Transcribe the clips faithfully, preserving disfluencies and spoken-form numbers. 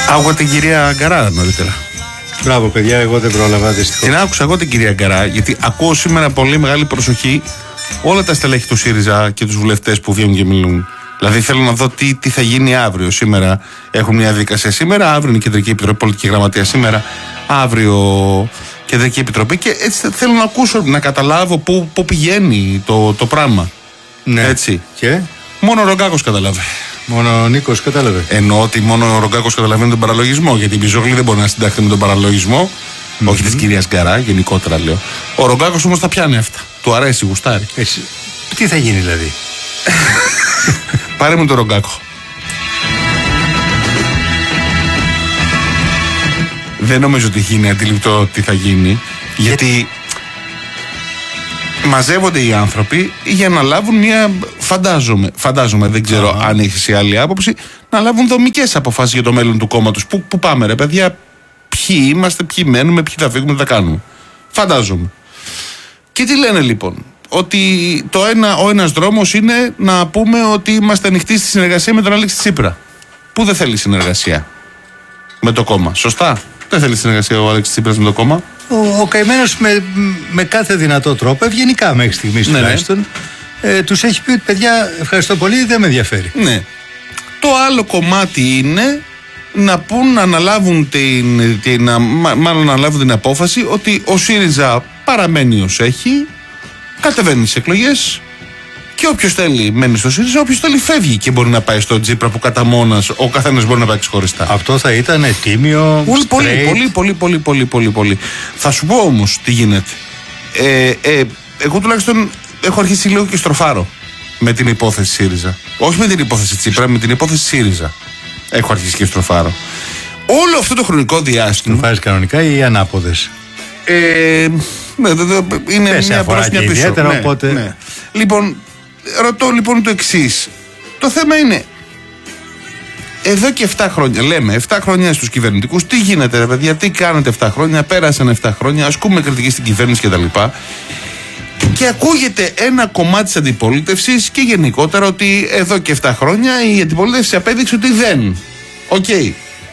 Άκουγα την κυρία Γκαρά νωρίτερα. Μπράβο, παιδιά, εγώ δεν πρόλαβα δυστυχώς. Την άκουσα εγώ την κυρία Γκαρά, γιατί ακούω σήμερα πολύ μεγάλη προσοχή όλα τα στελέχη του ΣΥΡΙΖΑ και τους βουλευτές που βγαίνουν και μιλούν. Δηλαδή θέλω να δω τι, τι θα γίνει αύριο. Σήμερα έχουν μια διαδικασία σήμερα, αύριο είναι η Κεντρική Επιτροπή, Πολιτική Γραμματεία σήμερα, αύριο Κεντρική Επιτροπή. Και έτσι θέλω να ακούσω, να καταλάβω πού, πού πηγαίνει το, το πράγμα. Ναι. Έτσι. Και μόνο ο Ρογκάκος κατάλαβε. Μόνο ο Νίκος κατάλαβε. Εννοώ ότι μόνο ο Ρογκάκος καταλαβαίνει τον παραλογισμό. Γιατί η Μπιζόγλη δεν μπορεί να συνταχθεί με τον παραλογισμό. Mm-hmm. Όχι της κυρίας Γκαρά, γενικότερα λέω. Ο Ρογκάκος όμως τα πιάνει αυτά. Του αρέσει, γουστάρει. Εσύ. Τι θα γίνει δηλαδή? Πάρε μου τον Ρογκάκο. Δεν νομίζω ότι γίνει αντιληπτό τι θα γίνει. Γιατί μαζεύονται οι άνθρωποι για να λάβουν μια. Φαντάζομαι, φαντάζομαι δεν ξέρω uh-huh. αν έχεις άλλη άποψη, να λάβουν δομικές αποφάσεις για το μέλλον του κόμματος. Πού, πού πάμε, ρε παιδιά, ποιοι είμαστε, ποιοι μένουμε, ποιοι θα φύγουμε, τι θα κάνουμε. Φαντάζομαι. Και τι λένε λοιπόν? Ότι το ένα, ο ένας δρόμος είναι να πούμε ότι είμαστε ανοιχτοί στη συνεργασία με τον Αλέξη Τσίπρα. Που δεν θέλει συνεργασία με το κόμμα. Σωστά. Δεν θέλει συνεργασία ο Αλέξης Τσίπρας με το κόμμα. Ο, ο καημένος με, με κάθε δυνατό τρόπο, ευγενικά μέχρι στιγμής ναι, τουλάχιστον, ναι. ε, τους έχει πει: παιδιά, ευχαριστώ πολύ, δεν με ενδιαφέρει. Ναι. Το άλλο κομμάτι είναι να πούν, να αναλάβουν την, την, να, μάλλον να αναλάβουν την απόφαση ότι ο ΣΥΡΙΖΑ παραμένει ως έχει, κατεβαίνει στις εκλογές και όποιος θέλει μένει στο ΣΥΡΙΖΑ, όποιος θέλει φεύγει και μπορεί να πάει στο Τσίπρα που κατά μόνας ο καθένας μπορεί να πάει ξεχωριστά. Αυτό θα ήταν τίμιο, πολύ, πολύ, πολύ, πολύ, πολύ, πολύ, πολύ, πολύ. Θα σου πω όμως τι γίνεται. Ε, ε, εγώ τουλάχιστον έχω αρχίσει λίγο και στροφάρω με την υπόθεση ΣΥΡΙΖΑ. Όχι με την υπόθεση Τσίπρα, με την υπόθεση ΣΥΡΙΖΑ. Έχω αρχίσει και στροφάρω. Όλο αυτό το χρονικό διάστημα. Στροφάρεις κανονικά ή ανάποδες? Ε, ναι, δε, δε, είναι Πες, μια προς μια πίσω. Ιδιαίτερα, ναι, οπότε... ναι. Λοιπόν, ρωτώ λοιπόν το εξής. Το θέμα είναι, εδώ και επτά χρόνια, λέμε, επτά χρόνια στους κυβερνητικούς, τι γίνεται ρε παιδιά, τι κάνετε επτά χρόνια, πέρασαν επτά χρόνια, ασκούμε κριτική στην κυβέρνηση κτλ. Και ακούγεται ένα κομμάτι της αντιπολίτευσης και γενικότερα ότι εδώ και επτά χρόνια η αντιπολίτευση απέδειξε ότι δεν. Οκ. Okay.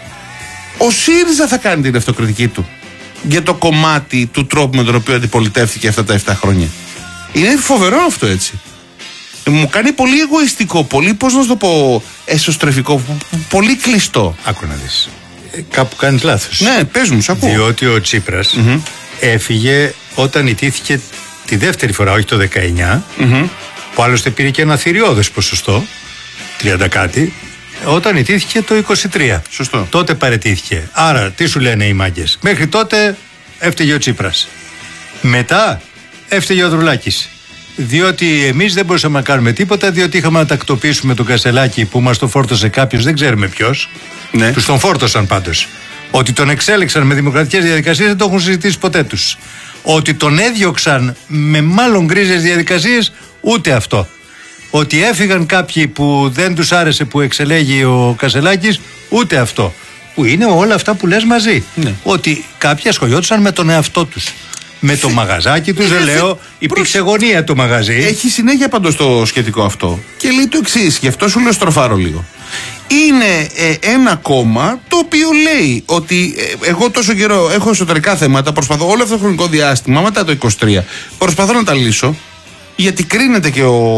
Ο ΣΥΡΙΖΑ θα κάνει την αυτοκριτική του για το κομμάτι του τρόπου με τον οποίο αντιπολιτεύτηκε αυτά τα επτά χρόνια. Είναι φοβερό αυτό, έτσι. Μου κάνει πολύ εγωιστικό, πολύ, πώς να σου το πω, εσωστρεφικό, πολύ κλειστό. Άκου να δεις. Ε, κάπου κάνεις λάθος. Ναι, πες μου, σ' ακούω. Διότι ο Τσίπρας mm-hmm. έφυγε όταν ιτήθηκε τη δεύτερη φορά, όχι το δεκαεννιά, mm-hmm. που άλλωστε πήρε και ένα θηριώδες ποσοστό, τριάντα κάτι, όταν ιτήθηκε το είκοσι τρία. Σωστό. Τότε παραιτήθηκε. Άρα, τι σου λένε οι μάγκες? Μέχρι τότε έφταιγε ο Τσίπρας. Μετά έφταιγε ο Ανδρουλάκης. Διότι εμείς δεν μπορούσαμε να κάνουμε τίποτα, διότι είχαμε να τακτοποιήσουμε τον Κασελάκη που μας το φόρτωσε κάποιος, δεν ξέρουμε ποιος. Ναι. Τους τον φόρτωσαν πάντως. Ότι τον εξέλεξαν με δημοκρατικές διαδικασίες δεν το έχουν συζητήσει ποτέ τους. Ότι τον έδιωξαν με μάλλον γκρίζες διαδικασίες, ούτε αυτό. Ότι έφυγαν κάποιοι που δεν τους άρεσε που εξελέγει ο Κασελάκης, ούτε αυτό. Που είναι όλα αυτά που λες μαζί. Ναι. Ότι κάποιοι ασχολιόντουσαν με τον εαυτό τους. Με το μαγαζάκι τους, δεν λέω, υπήρξε γωνία το μαγαζί. Έχει συνέχεια πάντως το σχετικό αυτό. Και λέει το εξής, γι' αυτό σου λέω στροφάρω λίγο. Είναι ε, ένα κόμμα το οποίο λέει ότι ε, εγώ τόσο καιρό έχω εσωτερικά θέματα, προσπαθώ όλο αυτό το χρονικό διάστημα, μετά το είκοσι τρία, προσπαθώ να τα λύσω. Γιατί κρίνεται και ο,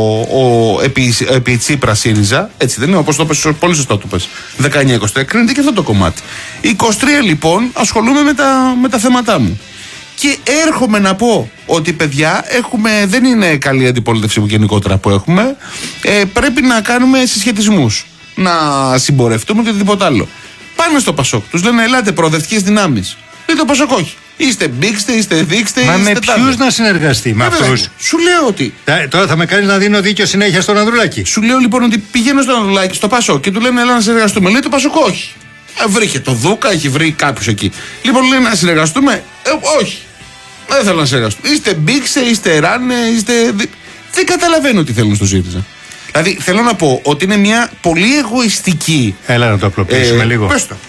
ο επί, επί Τσίπρα ΣΥΡΙΖΑ, έτσι δεν είναι, όπως το πες, πολύ σωστά το πες, δεκαεννιά είκοσι τρία, κρίνεται και αυτό το κομμάτι. είκοσι τρία λοιπόν ασχολούμαι με τα, με τα θέματά μου. Και έρχομαι να πω ότι παιδιά έχουμε, δεν είναι καλή αντιπολίτευση που γενικότερα που έχουμε, ε, πρέπει να κάνουμε συσχετισμούς, να συμπορευτούμε και οτιδήποτε άλλο. Πάνε στο Πασόκ, τους λένε ελάτε προοδευτικές δυνάμεις. Λέει το Πασόκ όχι. Είστε μπήξτε, είστε δείξτε. Μα είστε με ποιους να συνεργαστεί, με αυτούς? Σου λέω ότι. Τώρα θα με κάνεις να δίνω δίκιο συνέχεια στον Ανδρουλάκη. Σου λέω λοιπόν ότι πηγαίνω στον Ανδρουλάκη, στο Πασόκ και του λένε έλα να συνεργαστούμε. Λέει το Πασόκ όχι. Ε, βρήκε το Δούκα, έχει βρει κάποιους εκεί. Λοιπόν λένε να συνεργαστούμε. Ε, όχι. Δεν θέλω να συνεργαστούμε. Είστε μπήξτε, είστε ράνε, είστε. Δεν καταλαβαίνω τι θέλουν στο ΣΥΡΙΖΑ. Δηλαδή θέλω να πω ότι είναι μια πολύ εγωιστική. Έλα να το απλοποιήσουμε ε, λίγο. Πες το.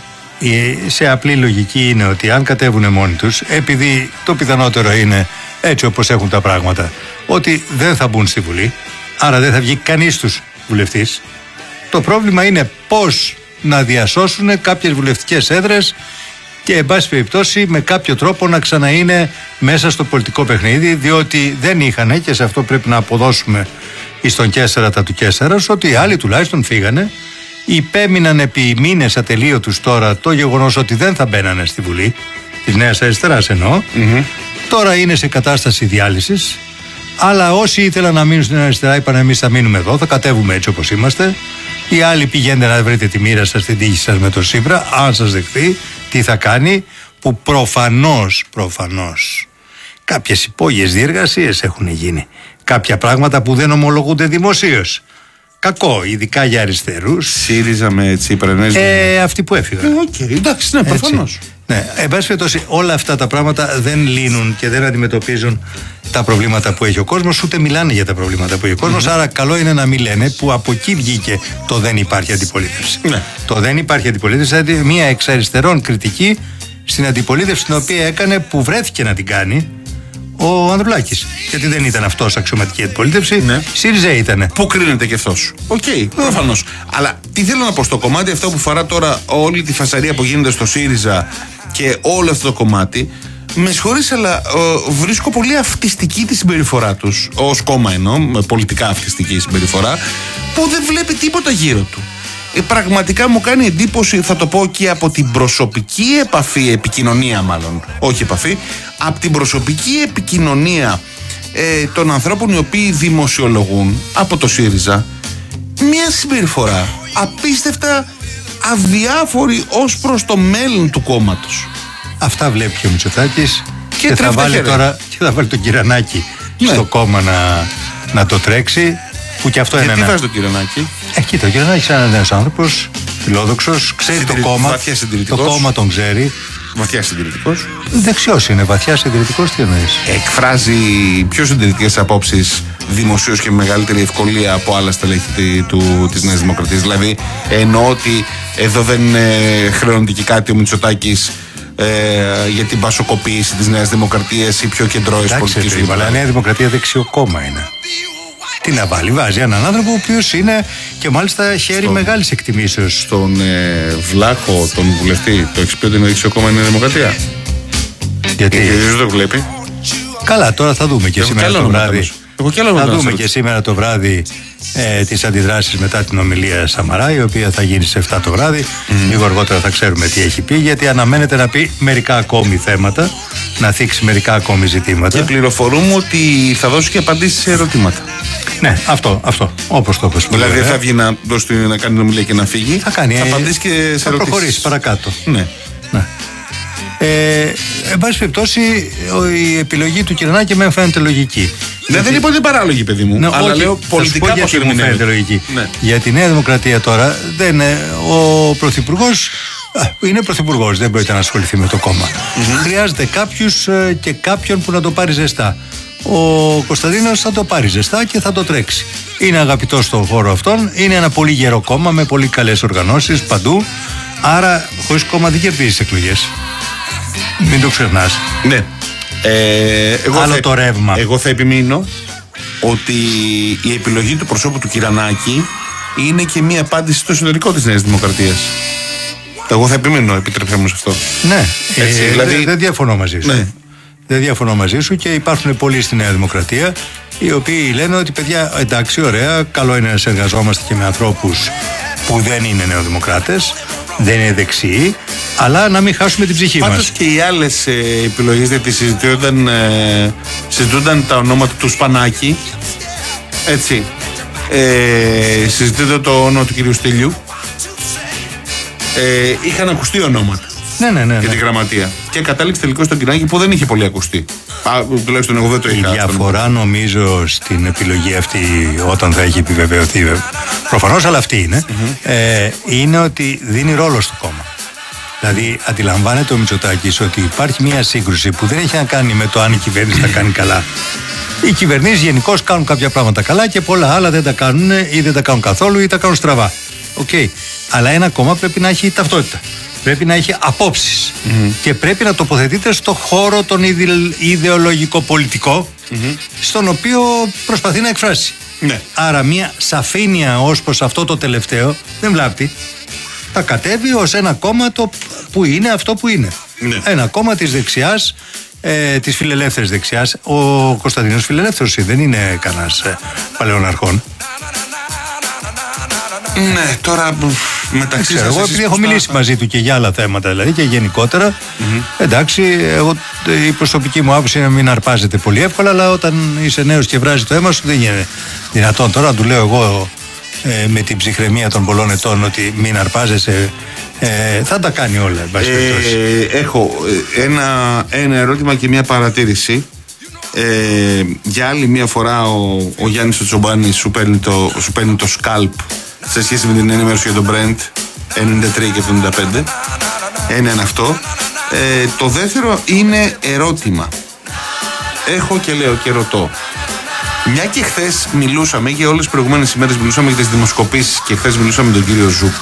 Σε απλή λογική είναι ότι αν κατέβουν μόνοι τους, επειδή το πιθανότερο είναι έτσι όπως έχουν τα πράγματα, ότι δεν θα μπουν στη Βουλή, άρα δεν θα βγει κανείς τους βουλευτής. Το πρόβλημα είναι πώς να διασώσουν κάποιες βουλευτικές έδρες και εν πάση περιπτώσει με κάποιο τρόπο να ξαναείνε μέσα στο πολιτικό παιχνίδι, διότι δεν είχαν, και σε αυτό πρέπει να αποδώσουμε εις τον Καίσαρα τα του Καίσαρα, ότι οι άλλοι τουλάχιστον φύγανε, υπέμειναν επί μήνες ατελείωτους τώρα το γεγονός ότι δεν θα μπαίνανε στη Βουλή της Νέας Αριστεράς εννοώ. Mm-hmm. Τώρα είναι σε κατάσταση διάλυσης, αλλά όσοι ήθελαν να μείνουν στην Νέα Αριστερά είπαν εμείς θα μείνουμε εδώ, θα κατέβουμε έτσι όπως είμαστε. Οι άλλοι πηγαίνετε να βρείτε τη μοίρα σας, την τύχη σας με τον Σύπρα, αν σας δεχθεί, τι θα κάνει, που προφανώς, προφανώς κάποιες υπόγειες διεργασίες έχουν γίνει. Κάποια πράγματα που δεν ομολογούνται δημοσίως. Κακό, ειδικά για αριστερούς. ΣΥΡΙΖΑ με Τσίπρα, ναι. Ε, αυτοί που έφυγαν. Ε, okay, εντάξει, ναι, προφανώς. Ναι, εν πάση περιπτώσει, όλα αυτά τα πράγματα δεν λύνουν και δεν αντιμετωπίζουν τα προβλήματα που έχει ο κόσμος, ούτε μιλάνε για τα προβλήματα που έχει ο κόσμος. Mm-hmm. Άρα, καλό είναι να μην λένε, που από εκεί βγήκε το δεν υπάρχει αντιπολίτευση. Ναι. Το δεν υπάρχει αντιπολίτευση, δηλαδή μια εξ αριστερών κριτική στην αντιπολίτευση την οποία έκανε, που βρέθηκε να την κάνει ο Ανδρουλάκης. Γιατί δεν ήταν αυτός αξιωματική αντιπολίτευση, ναι. ΣΥΡΙΖΑ ήτανε. Πού κρίνεται και αυτός. Οκ, okay, προφανώς. Αλλά τι θέλω να πω στο κομμάτι αυτό που φορά τώρα όλη τη φασαρία που γίνεται στο ΣΥΡΙΖΑ και όλο αυτό το κομμάτι, με συγχωρείς, αλλά ε, βρίσκω πολύ αυτιστική τη συμπεριφορά τους, ως κόμμα εννοώ, με πολιτικά αυτιστική συμπεριφορά, που δεν βλέπει τίποτα γύρω του. Ε, πραγματικά μου κάνει εντύπωση, θα το πω και από την προσωπική επαφή, επικοινωνία μάλλον, όχι επαφή, από την προσωπική επικοινωνία ε, των ανθρώπων οι οποίοι δημοσιολογούν από το ΣΥΡΙΖΑ, μια συμπεριφορά απίστευτα αδιάφορη ως προς το μέλλον του κόμματος. Αυτά βλέπει και ο Μητσοτάκης και, και, θα βάλει τώρα, και θα βάλει τον Κυρανάκη, ναι, στο κόμμα να, να το τρέξει. Που και αυτό γιατί είναι. Τι βάζει τον Κυρανάκη? Ε, κοίτα, ο Κυρανάκης είναι ένας νέος άνθρωπος, φιλόδοξος, ξέρει Συντηρη... το κόμμα. Το κόμμα τον ξέρει. Βαθιά συντηρητικός. Δεξιός είναι, βαθιά συντηρητικός, τι εννοείς? Εκφράζει πιο συντηρητικές απόψεις δημοσίως και με μεγαλύτερη ευκολία από άλλα στελέχη της Νέας Δημοκρατίας. Δηλαδή, εννοώ ότι εδώ δεν χρεώνεται και κάτι ο Μητσοτάκης ε, για την πασοκοποίηση της Νέας Δημοκρατίας ή πιο κεντρώες πολιτικής. Αλλά η Νέα Δημοκρατία δεξιό κόμμα είναι. Τι να βάλει, βάζει έναν άνθρωπο ο οποίος είναι και μάλιστα χέρι στον... μεγάλης εκτιμήσεως. Στον ε, Βλάχο, τον βουλευτή, το έχεις πει ότι είναι δεξιό κόμμα, είναι Δημοκρατία? Γιατί δεν το βλέπει. Καλά, τώρα θα δούμε και Έχω σήμερα το βράδυ. Θα δούμε και σας. σήμερα το βράδυ ε, τις αντιδράσεις μετά την ομιλία Σαμαρά, η οποία θα γίνει σε εφτά το βράδυ. Mm. Λίγο αργότερα θα ξέρουμε τι έχει πει, γιατί αναμένεται να πει μερικά ακόμη θέματα, να θίξει μερικά ακόμη ζητήματα. Και πληροφορούμε ότι θα δώσει και απαντήσεις σε ερωτήματα. Ναι, αυτό, αυτό. Όπως το είπες. Δηλαδή δεν θα βγει να, δώσει, να κάνει την ομιλία και να φύγει. Θα κάνει. Θα απαντήσει και σε ερωτήσεις. Θα προχωρήσει παρακάτω. Ναι. ναι. Ε, εν πάση περιπτώσει, η επιλογή του Κυρανάκη με φαίνεται λογική. Ναι, γιατί... δεν είπα ότι είναι παράλογη, παιδί μου. Ναι, αλλά όχι, λέω πολιτικά πώς φαίνεται λογική. Ναι. Για τη Νέα Δημοκρατία τώρα, δεν είναι, ο Πρωθυπουργός είναι Πρωθυπουργός, δεν μπορεί να ασχοληθεί με το κόμμα. Mm-hmm. Χρειάζεται κάποιους και κάποιον που να το πάρει ζεστά. Ο Κωνσταντίνος θα το πάρει ζεστά και θα το τρέξει. Είναι αγαπητός στον χώρο αυτόν, είναι ένα πολύ γερό κόμμα με πολύ καλές οργανώσεις παντού. Άρα, χωρίς κόμμα δεν κερδίζεις εκλογές. Μην το ξεχνάς. Ναι. Ε, εγώ Άλλο θα, το ρεύμα. Εγώ θα επιμείνω ότι η επιλογή του προσώπου του Κυρανάκη είναι και μία απάντηση στο εσωτερικό της Νέας Δημοκρατίας. Εγώ θα επιμείνω, επιτρέψτε μου σε αυτό. Ναι. Έτσι, ε, δηλαδή... Δεν δε διαφωνώ μαζί σου. Ναι. Δεν διαφωνώ μαζί σου και υπάρχουν πολλοί στη Νέα Δημοκρατία οι οποίοι λένε ότι παιδιά, εντάξει, ωραία, καλό είναι να συνεργαζόμαστε και με ανθρώπους που δεν είναι νεοδημοκράτες, δεν είναι δεξιοί, αλλά να μην χάσουμε την ψυχή μας. Πάντως και οι άλλες ε, επιλογές, γιατί συζητούνταν, ε, συζητούνταν τα ονόματα του Σπανάκη, έτσι, ε, συζητούνται το όνομα του κυρίου Στήλιου, ε, είχαν ακουστεί ονόματα. Ναι, ναι, ναι, ναι. Για τη γραμματεία. Και κατάληξε τελικώς στον Κυρανάκη που δεν είχε πολύ ακουστεί. Α, τουλάχιστον εγώ δεν το είχα. Η διαφορά νομίζω στην επιλογή αυτή, όταν θα έχει επιβεβαιωθεί, προφανώς, αλλά αυτή είναι, mm-hmm. ε, είναι ότι δίνει ρόλο στο κόμμα. Δηλαδή, αντιλαμβάνεται ο Μητσοτάκης ότι υπάρχει μια σύγκρουση που δεν έχει να κάνει με το αν η κυβέρνηση τα κάνει καλά. Οι κυβερνήσεις γενικώς κάνουν κάποια πράγματα καλά και πολλά άλλα δεν τα κάνουν ή δεν τα κάνουν καθόλου ή τα κάνουν στραβά. Okay. Αλλά ένα κόμμα πρέπει να έχει ταυτότητα. Πρέπει να έχει απόψεις mm-hmm. και πρέπει να τοποθετείται στο χώρο τον ιδεολογικό-πολιτικό mm-hmm. στον οποίο προσπαθεί να εκφράσει. Ναι. Άρα μια σαφήνεια ως προς αυτό το τελευταίο δεν βλάπτει. θα κατέβει ως ένα κόμμα το που είναι αυτό που είναι. Ναι. Ένα κόμμα της δεξιάς, ε, της φιλελεύθερης δεξιάς. Ο Κωνσταντίνος φιλελεύθερος δεν είναι κανένας ε, παλαιών αρχών. Ναι, τώρα μεταξύ σας. Εγώ επειδή έχω μιλήσει θα... μαζί του και για άλλα θέματα, δηλαδή και γενικότερα. Mm-hmm. Εντάξει, εγώ, η προσωπική μου άποψη είναι να μην αρπάζεται πολύ εύκολα, αλλά όταν είσαι νέος και βράζει το αίμα σου, δεν είναι δυνατόν τώρα να του λέω εγώ ε, με την ψυχραιμία των πολλών ετών ότι μην αρπάζεσαι. Ε, θα τα κάνει όλα. Ε, έχω ένα, ένα ερώτημα και μια παρατήρηση. Ε, για άλλη μια φορά ο, ο Γιάννης ο Τσομπάνης σου παίρνει το, σου παίρνει το σκάλπ σε σχέση με την ενημέρωση για τον Brent ενενήντα τρία και εβδομήντα πέντε. Ένα είναι αυτό. Ε, το δεύτερο είναι ερώτημα. Έχω και λέω και ρωτώ. Μια και χθες μιλούσαμε, και όλες τις προηγούμενες ημέρες μιλούσαμε για τις δημοσκοπήσεις, και χθες μιλούσαμε με τον κύριο Ζουκ.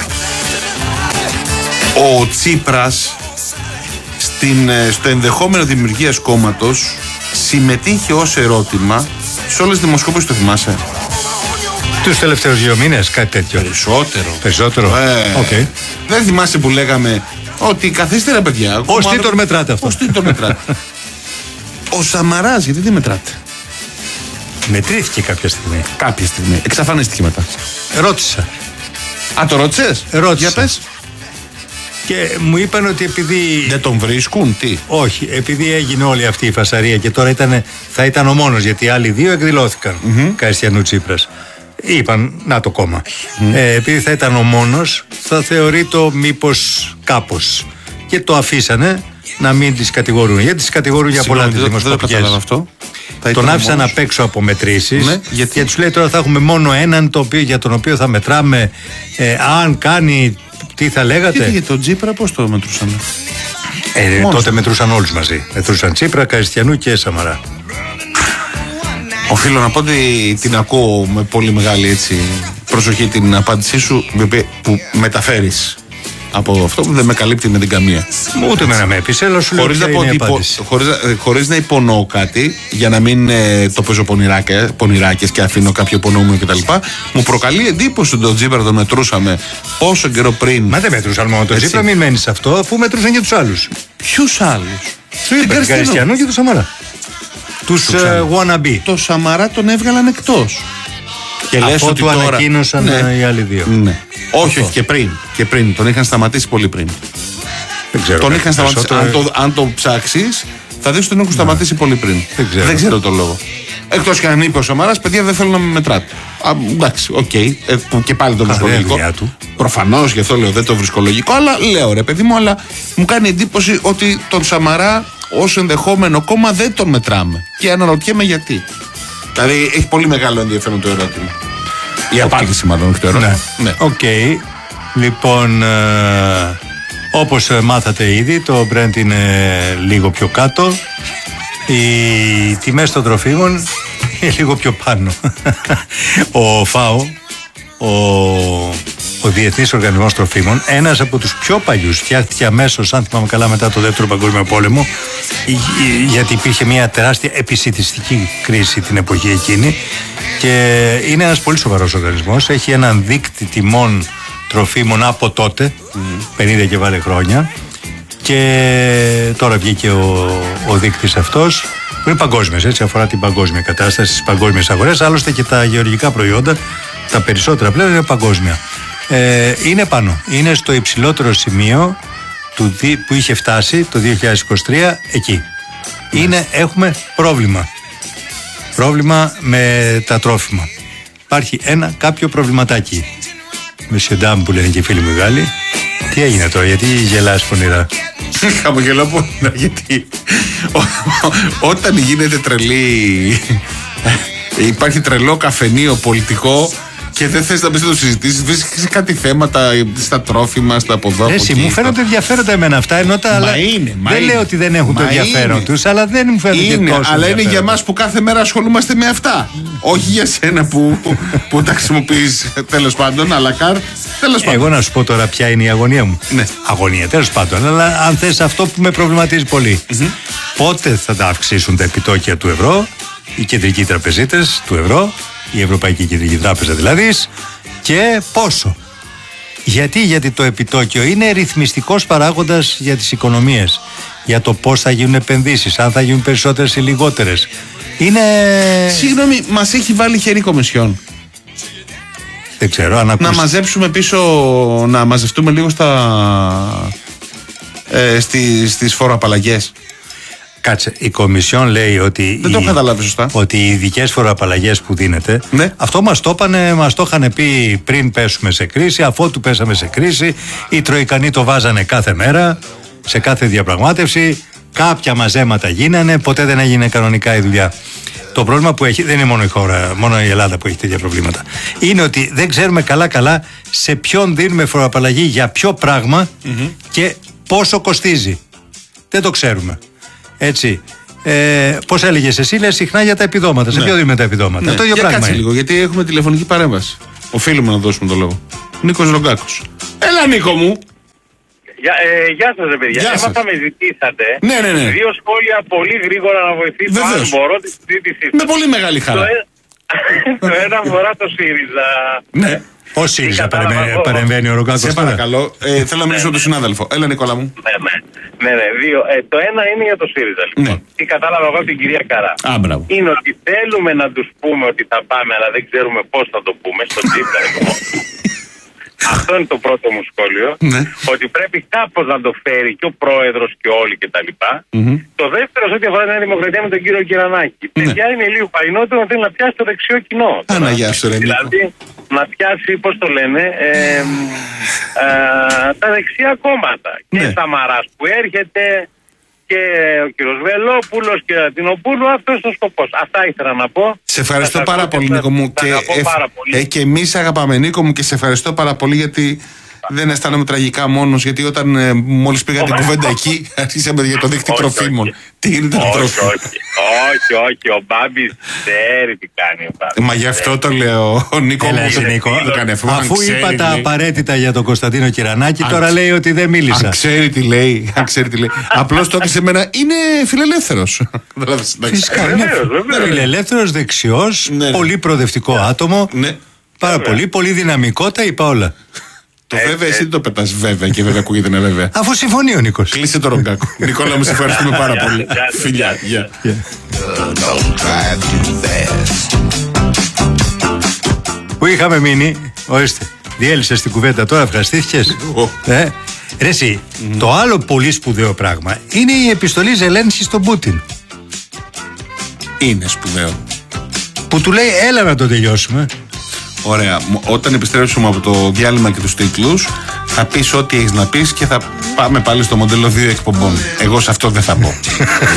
Ο Τσίπρας στην, στο ενδεχόμενο δημιουργίας κόμματος συμμετείχε ως ερώτημα σε όλες τις δημοσκοπήσεις, το θυμάσαι? Τους τελευταίους δύο μήνες, κάτι τέτοιο. Περισσότερο. Περισσότερο. Ε, okay. Δεν θυμάσαι που λέγαμε ότι καθίστε ρε παιδιά. Ως τι τον μετράτε αυτό? Ως τι τον μετράτε. Ο Σαμαράς, γιατί δεν μετράτε? Μετρήθηκε κάποια στιγμή. Κάποια στιγμή. Εξαφανίστηκε μετά. Ρώτησα. Α, το ρώτησες? Ρώτησα. Για πες. Και μου είπαν ότι επειδή. Δεν τον βρίσκουν, τι? Όχι, επειδή έγινε όλη αυτή η φασαρία και τώρα ήταν, θα ήταν ο μόνος, γιατί οι άλλοι δύο εκδηλώθηκαν. Mm-hmm. Καηστιανού Τσίπρας. Είπαν, να το κόμμα. Mm. Ε, επειδή θα ήταν ο μόνος, θα θεωρεί το μήπως κάπως. Και το αφήσανε να μην τις κατηγορούν. Γιατί τις κατηγορούν για πολλά τις δημοσκοπικές. Τον άφησαν απ' έξω από μετρήσεις. Ναι, γιατί... και τους λέει τώρα θα έχουμε μόνο έναν το οποίο, για τον οποίο θα μετράμε ε, αν κάνει. Τι θα λέγατε? Γιατί για τον Τσίπρα πώς το μετρούσαν? Ε, τότε μετρούσαν όλους μαζί. Μετρούσαν Τσίπρα, Καηστιανού και Σαμαρά. Οφείλω να πω ότι την ακούω με πολύ μεγάλη έτσι, προσοχή την απάντησή σου που μεταφέρεις από αυτό που δεν με καλύπτει με την καμία. Ούτε με να με έπεισε, αλλά σου λέω χωρίς, να, υπο, χωρίς, χωρίς να υπονοώ κάτι, για να μην ε, το παίζω πονηράκες και αφήνω κάποιο υπονοούμενο κτλ. Μου προκαλεί εντύπωση ότι τον Τσίπρα τον μετρούσαμε πόσο καιρό πριν. Μα δεν μετρούσαν μόνο τον Τσίπρα, μην μένεις σε αυτό, αφού μετρούσαν και τους άλλους. Ποιους άλλους? Σου είπα, τον Καηστιανό και τον Σαμαρά. Τους uh, wannabe. Το Σαμαρά τον έβγαλαν εκτός. Και λες ότι του τώρα... ανακοίνωσαν ναι. οι άλλοι δύο. Ναι. Όχι, όχι, και πριν. Και πριν. Τον είχαν σταματήσει πολύ πριν. Δεν ξέρω. Τον είχαν σταματήσει. Αν το, αν το ψάξεις, θα δεις ότι τον έχουν σταματήσει ναι. πολύ πριν. Δεν ξέρω. Δεν ξέρω τον λόγο. Εκτός και αν είπε ο Σαμαράς, παιδιά δεν θέλω να με μετράτε. Α, εντάξει, οκ. Okay. Ε, και πάλι το βρισκολογικό. Προφανώς γι' αυτό λέω δεν το βρισκολογικό, αλλά λέω ρε παιδί μου, αλλά μου κάνει εντύπωση ότι τον Σαμαρά ως ενδεχόμενο κόμμα δεν τον μετράμε. Και αναρωτιέμαι γιατί. Δηλαδή έχει πολύ μεγάλο ενδιαφέρον το ερώτημα. Η okay. απάντηση μάλλον, όχι το ερώτημα. Ναι. Οκ. Ναι. Okay. Λοιπόν, ε, όπως μάθατε ήδη, το Brent είναι λίγο πιο κάτω. Οι τιμές των τροφίμων είναι λίγο πιο πάνω. Ο ΦΑΟ, ο, ο Διεθνής Οργανισμός Τροφίμων, ένας από τους πιο παλιούς, φτιάχτηκε αμέσως, αν θυμάμαι καλά, μετά το Δεύτερο Παγκόσμιο Πόλεμο, γιατί υπήρχε μια τεράστια επισιτιστική κρίση την εποχή εκείνη, και είναι ένας πολύ σοβαρός οργανισμός. Έχει έναν δείκτη τιμών τροφίμων από τότε, mm. πενήντα και βάλε χρόνια, και τώρα βγήκε ο, ο δείκτης αυτός, που είναι παγκόσμιος, έτσι, αφορά την παγκόσμια κατάσταση στις παγκόσμιες αγορές. Άλλωστε και τα γεωργικά προϊόντα, τα περισσότερα πλέον είναι παγκόσμια. Ε, είναι πάνω, είναι στο υψηλότερο σημείο του, που είχε φτάσει το δύο χιλιάδες είκοσι τρία, εκεί. Είναι, έχουμε πρόβλημα. Πρόβλημα με τα τρόφιμα. Υπάρχει ένα κάποιο προβληματάκι. Με σιοντάμ που λένε και οι φίλοι μου Γάλλοι. Τι έγινε τώρα, γιατί γελάς πονηρά? Χαμογελάω πονηρά, γιατί ό, όταν γίνεται τρελή, υπάρχει τρελό καφενείο πολιτικό και δεν θες να μπεις να το συζητήσεις, βρίσκεις κάτι θέματα στα τρόφιμα, στα από εδώ. Εσύ, μου φαίνονται ενδιαφέροντα εμένα αυτά, ενώ τα άλλα. Είναι, δεν είναι. Λέω ότι δεν έχουν μα το ενδιαφέρον είναι. Τους, αλλά δεν μου φαίνονται είναι, τόσο. Αλλά είναι για μας που κάθε μέρα ασχολούμαστε με αυτά. Όχι για σένα που, που τα χρησιμοποιείς τέλος πάντων, αλλά καρ. Τέλος πάντων. Εγώ να σου πω τώρα ποια είναι η αγωνία μου. Ναι. Αγωνία, τέλος πάντων. Αλλά αν θες αυτό που με προβληματίζει πολύ. Mm-hmm. Πότε θα τα αυξήσουν τα επιτόκια του ευρώ, οι κεντρικοί τραπεζίτες του ευρώ, η Ευρωπαϊκή Κεντρική Τράπεζα δηλαδή, και πόσο? Γιατί, γιατί το επιτόκιο είναι ρυθμιστικός παράγοντας για τις οικονομίες. Για το πώς θα γίνουν επενδύσεις, αν θα γίνουν περισσότερες ή λιγότερες. Είναι... Συγγνώμη, μας έχει βάλει χέρι Κομισιόν. Δεν ξέρω αν ακούσει... Να μαζέψουμε πίσω, να μαζευτούμε λίγο στα... Ε, στις, στις φοροαπαλλαγές. Κάτσε, η Κομισιόν λέει ότι. Δεν το έχω καταλάβει σωστά. Ότι οι ειδικές φοροαπαλλαγές που δίνεται. Ναι. Αυτό μας το είπανε, μας το είχαν πει πριν πέσουμε σε κρίση, αφότου πέσαμε σε κρίση. Οι Τροικανοί το βάζανε κάθε μέρα, σε κάθε διαπραγμάτευση. Κάποια μαζέματα γίνανε, ποτέ δεν έγινε κανονικά η δουλειά. Το πρόβλημα που έχει, δεν είναι μόνο η χώρα, μόνο η Ελλάδα που έχει τέτοια προβλήματα. Είναι ότι δεν ξέρουμε καλά-καλά σε ποιον δίνουμε φοροαπαλλαγή για ποιο πράγμα mm-hmm. και πόσο κοστίζει. Δεν το ξέρουμε. Έτσι. Ε, Πώς έλεγες εσύ, λες συχνά για τα επιδόματα. Ναι. Σε ποιο δίνουμε τα επιδόματα. Ναι. Το ίδιο για πράγμα. Κάτσε λίγο, γιατί έχουμε τηλεφωνική παρέμβαση. Οφείλουμε να δώσουμε το λόγο. Νίκος Ρογκάκος. Έλα, Νίκο μου. Γεια, ε, γεια σας, ρε παιδιά. Έμαθα με ζητήσατε. Ναι, ναι, ναι. Δύο σχόλια πολύ γρήγορα να βοηθήσω. Αν μπορώ τη συζήτησή σας. Με πολύ μεγάλη χαρά. Το, ε... το ένα αφορά το ΣΥΡΙΖΑ. Ναι. Ο ΣΥΡΙΖΑ παρεμβαίνει ο Ρογκάκος. Σε παρακαλώ. Ε, θέλω να μιλήσω με τον συνάδελφο. Έλα, Νικόλα μου. Ναι, ναι. Ναι, ναι, δύο. Ε, το ένα είναι για το ΣΥΡΙΖΑ. Λοιπόν. Ναι. Τι κατάλαβα εγώ από την κυρία Καρά. Α, μπράβο. Είναι ότι θέλουμε να τους πούμε ότι θα πάμε, αλλά δεν ξέρουμε πώς θα το πούμε. Στο Τσίπρα. Αυτό είναι το πρώτο μου σχόλιο. Ναι. Ότι πρέπει κάπως να το φέρει και ο πρόεδρος και όλοι κτλ. Mm-hmm. Το δεύτερο, σε ό,τι αφορά την Δημοκρατία με τον κύριο Κυρανάκη. Ναι. Παιδιά, είναι λίγο παλινότερο να θέλει να πιάσει το δεξιό κοινό. Αναγιά σου, ρε. Δηλαδή να πιάσει, πώς το λένε, ε, ε, τα δεξιά κόμματα. Ναι. Και Σαμαράς που έρχεται και ο κύριος Βελόπουλος και ο Αττινοπούλου, αυτό είναι ο σκοπός. Αυτά ήθελα να πω. Σε ευχαριστώ πάρα πολύ, Νίκο μου. Και, ε, πάρα πολύ. Ε, και εμείς αγαπάμε, Νίκο μου, και σε ευχαριστώ πάρα πολύ γιατί δεν αισθάνομαι τραγικά μόνος. Γιατί όταν ε, μόλις πήγα την κουβέντα εκεί, αρχίσαμε για το δίκτυο τροφίμων. Τι είναι το τροφίμων. Όχι, όχι, ο Μπάμπης ξέρει τι κάνει ο Μπάμπης. Μα γι' αυτό το λέω, ο Νίκο μου. Αφού είπα τα απαραίτητα για τον Κωνσταντίνο Κυρανάκη, τώρα λέει ότι δεν μίλησα. Αν ξέρει τι λέει. Απλώς το είπε σε μένα, είναι φιλελεύθερος. Φυσικά. Φιλελεύθερος, δεξιός, πολύ προοδευτικό άτομο. Πάρα πολύ, πολύ δυναμικό, τα είπα όλα. Το βέβαια, εσύ δεν το πετάς βέβαια και βέβαια ακούγεται να βέβαια. Αφού συμφωνεί ο Νίκος. Κλείσε το Ρογκάκο. Νικόλα, μου σε ευχαριστούμε πάρα πολύ. Φιλιά, γεια. Πού είχαμε μείνει, ορίστε. Διέλυσες την κουβέντα τώρα, ευχαριστήθηκες. ε, Ρε εσύ, mm-hmm. το άλλο πολύ σπουδαίο πράγμα είναι η επιστολή Ζελένσκι στον Πούτιν. Είναι σπουδαίο. Που του λέει, έλα να το τελειώσουμε. Ωραία. Όταν επιστρέψουμε από το διάλειμμα και τους τίτλους, θα πεις ό,τι έχεις να πεις και θα πάμε πάλι στο μοντέλο δύο εκπομπών. Εγώ σε αυτό δεν θα πω.